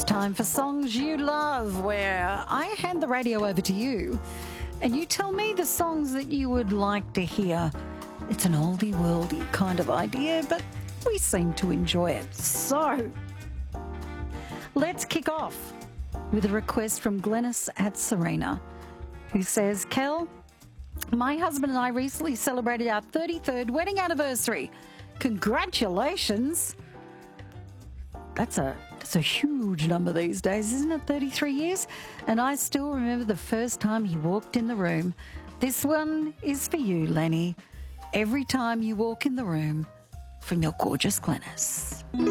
It's time for Songs You Love, where I hand the radio over to you and you tell me the songs that you would like to hear. It's an oldie worldy kind of idea, but we seem to enjoy it. So let's kick off with a request from Glennis at Serena, who says, Kel, my husband and I recently celebrated our 33rd wedding anniversary. Congratulations. That's a huge number these days, isn't it? 33 years? And I still remember the first time he walked in the room. This one is for you, Lenny. Every time you walk in the room, from your gorgeous Glennis.